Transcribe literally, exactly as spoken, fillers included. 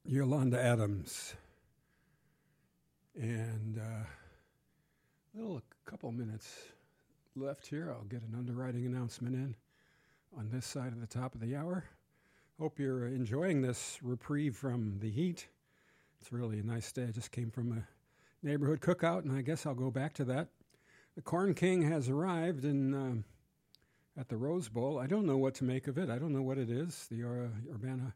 Yolanda Adams. And uh, a little a couple minutes left here. I'll get an underwriting announcement in on this side of the top of the hour. Hope you're enjoying this reprieve from the heat. It's really a nice day. I just came from a neighborhood cookout, and I guess I'll go back to that. The Corn King has arrived in, uh, at the Rose Bowl. I don't know what to make of it. I don't know what it is. The uh, Urbana